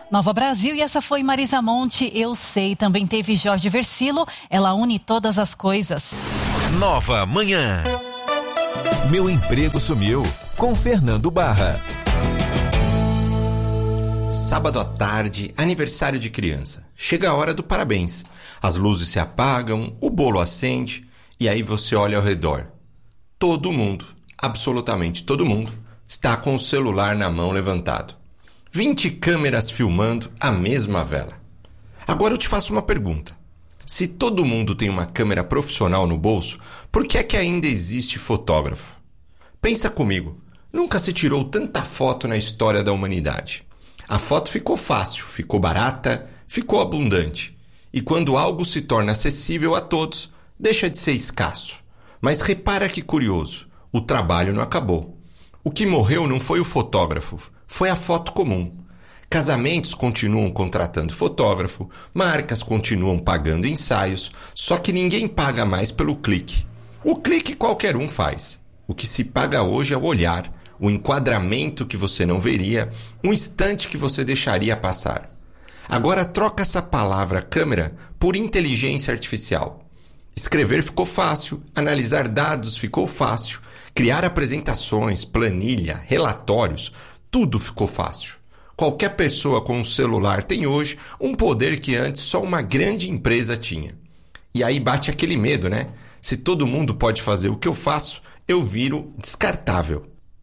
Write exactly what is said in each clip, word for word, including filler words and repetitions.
Nova Brasil, e essa foi Marisa Monte, Eu Sei. Também teve Jorge Versilo, Ela Une Todas as Coisas. Nova Manhã. Meu Emprego Sumiu, com Fernando Barra. Sábado à tarde, aniversário de criança. Chega a hora do parabéns. As luzes se apagam, o bolo acende e aí você olha ao redor. Todo mundo, absolutamente todo mundo, está com o celular na mão levantado. vinte câmeras filmando a mesma vela. Agora eu te faço uma pergunta. Se todo mundo tem uma câmera profissional no bolso, por que é que ainda existe fotógrafo? Pensa comigo, nunca se tirou tanta foto na história da humanidade. A foto ficou fácil, ficou barata, ficou abundante. E quando algo se torna acessível a todos, deixa de ser escasso. Mas repara que curioso, o trabalho não acabou. O que morreu não foi o fotógrafo, foi a foto comum. Casamentos continuam contratando fotógrafo, marcas continuam pagando ensaios, só que ninguém paga mais pelo clique. O clique qualquer um faz. O que se paga hoje é o olhar, o enquadramento que você não veria, um instante que você deixaria passar. Agora troca essa palavra câmera por inteligência artificial. Escrever ficou fácil, analisar dados ficou fácil, criar apresentações, planilha, relatórios, tudo ficou fácil. Qualquer pessoa com um celular tem hoje um poder que antes só uma grande empresa tinha. E aí bate aquele medo, né? Se todo mundo pode fazer o que eu faço, eu viro descartável.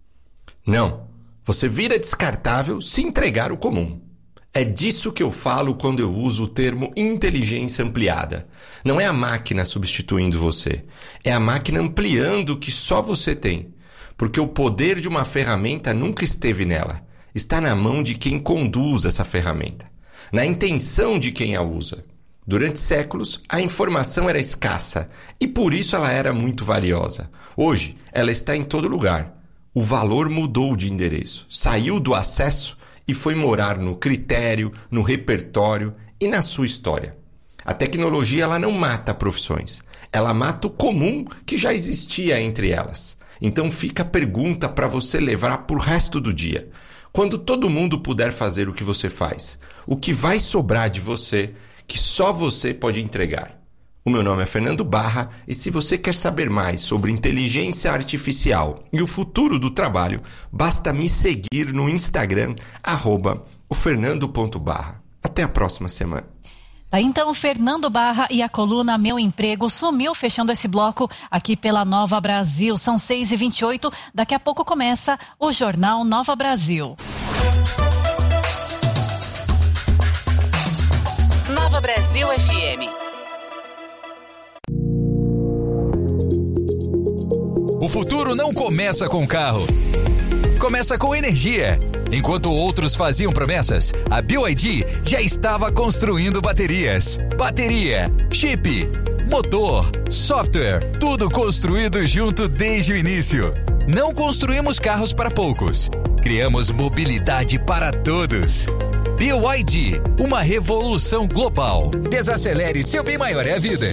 Não, você vira descartável se entregar o comum. É disso que eu falo quando eu uso o termo inteligência ampliada. Não é a máquina substituindo você, é a máquina ampliando o que só você tem. Porque o poder de uma ferramenta nunca esteve nela. Está na mão de quem conduz essa ferramenta, na intenção de quem a usa. Durante séculos, a informação era escassa e por isso ela era muito valiosa. Hoje, ela está em todo lugar. O valor mudou de endereço, saiu do acesso e foi morar no critério, no repertório e na sua história. A tecnologia ela não mata profissões, ela mata o comum que já existia entre elas. Então fica a pergunta para você levar pro resto do dia. Quando todo mundo puder fazer o que você faz, o que vai sobrar de você que só você pode entregar? O meu nome é Fernando Barra e se você quer saber mais sobre inteligência artificial e o futuro do trabalho, basta me seguir no Instagram, arroba o fernando ponto barra. Até a próxima semana. Tá, então, Fernando Barra e a coluna Meu Emprego Sumiu, fechando esse bloco aqui pela Nova Brasil. São seis e vinte e oito, daqui a pouco começa o Jornal Nova Brasil. Nova Brasil F M. O futuro não começa com carro, começa com energia. Enquanto outros faziam promessas, a B Y D já estava construindo baterias. Bateria, chip, motor, software, tudo construído junto desde o início. Não construímos carros para poucos, criamos mobilidade para todos. B Y D, uma revolução global. Desacelere, seu bem maior é a vida.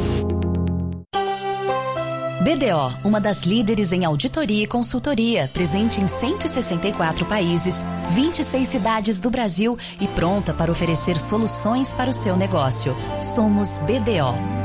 B D O, uma das líderes em auditoria e consultoria, presente em cento e sessenta e quatro países, vinte e seis cidades do Brasil e pronta para oferecer soluções para o seu negócio. Somos B D O.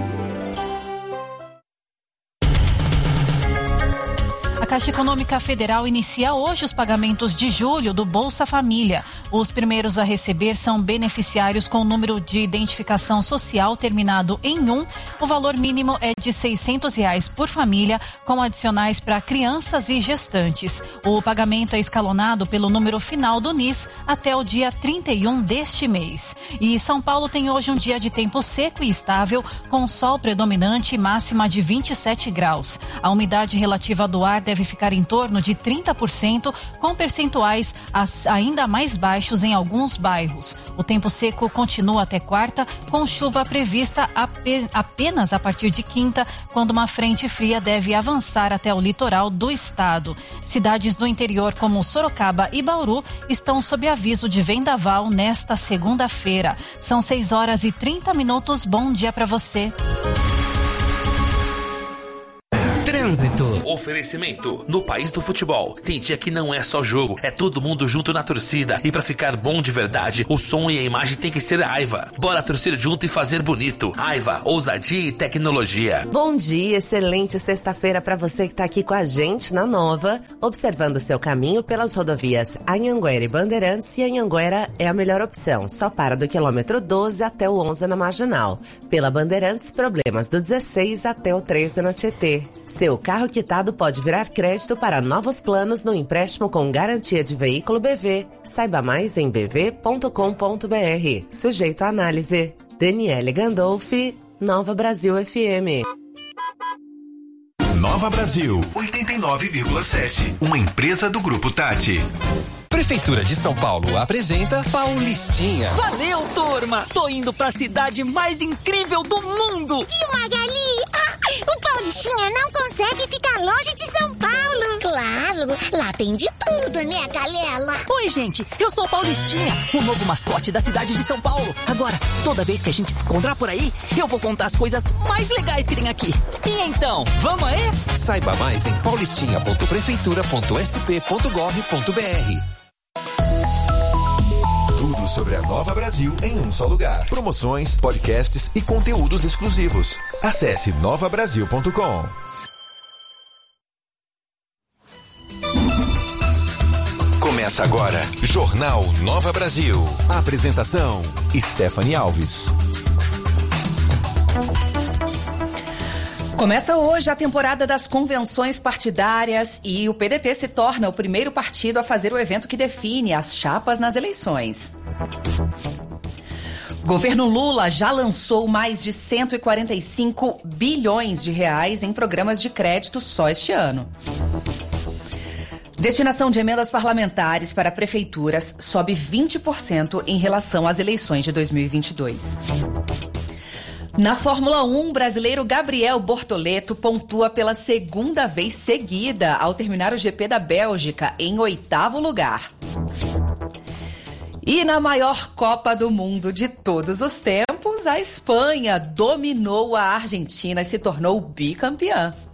A Caixa Econômica Federal inicia hoje os pagamentos de julho do Bolsa Família. Os primeiros a receber são beneficiários com o número de identificação social terminado em um. O valor mínimo é de seiscentos reais por família, com adicionais para crianças e gestantes. O pagamento é escalonado pelo número final do N I S até o dia trinta e um deste mês. E São Paulo tem hoje um dia de tempo seco e estável, com sol predominante e máxima de vinte e sete graus. A umidade relativa do ar deve ficar em torno de trinta por cento, com percentuais ainda mais baixos em alguns bairros. O tempo seco continua até quarta, com chuva prevista apenas a partir de quinta, quando uma frente fria deve avançar até o litoral do estado. Cidades do interior como Sorocaba e Bauru estão sob aviso de vendaval nesta segunda-feira. São seis horas e trinta minutos. Bom dia para você. trânsito. Oferecimento. No país do futebol, tem dia que não é só jogo, é todo mundo junto na torcida. E pra ficar bom de verdade, o som e a imagem tem que ser Aiva. Bora torcer junto e fazer bonito. Aiva, ousadia e tecnologia. Bom dia, excelente sexta-feira pra você que tá aqui com a gente na Nova, observando o seu caminho pelas rodovias Anhanguera e Bandeirantes. E Anhanguera é a melhor opção, só para do quilômetro doze até o onze na Marginal. Pela Bandeirantes, problemas do dezesseis até o treze na Tietê. Seu carro quitado pode virar crédito para novos planos no empréstimo com garantia de veículo B V. Saiba mais em b v ponto com ponto b r. Sujeito à análise. Daniele Gandolfi, Nova Brasil F M. Nova Brasil, oitenta e nove vírgula sete. Uma empresa do Grupo Tati. Prefeitura de São Paulo apresenta Paulistinha. Valeu, turma! Tô indo pra cidade mais incrível do mundo! E o Magali? Ah, o Paulistinha não consegue ficar longe de São Paulo! Claro, lá tem de tudo, né, Galela? Oi, gente, eu sou o Paulistinha, o novo mascote da cidade de São Paulo. Agora, toda vez que a gente se encontrar por aí, eu vou contar as coisas mais legais que tem aqui. E então, vamos aí? Saiba mais em paulistinha ponto prefeitura ponto s p ponto gov ponto b r. Tudo sobre a Nova Brasil em um só lugar. Promoções, podcasts e conteúdos exclusivos. Acesse nova brasil ponto com. Começa agora, Jornal Nova Brasil. A apresentação, Stephanie Alves. Começa hoje a temporada das convenções partidárias e o P D T se torna o primeiro partido a fazer o evento que define as chapas nas eleições. O governo Lula já lançou mais de cento e quarenta e cinco bilhões de reais em programas de crédito só este ano. Destinação de emendas parlamentares para prefeituras sobe vinte por cento em relação às eleições de dois mil e vinte e dois. Na Fórmula um, o brasileiro Gabriel Bortoleto pontua pela segunda vez seguida ao terminar o G P da Bélgica em oitavo lugar. E na maior Copa do Mundo de todos os tempos, a Espanha dominou a Argentina e se tornou bicampeã.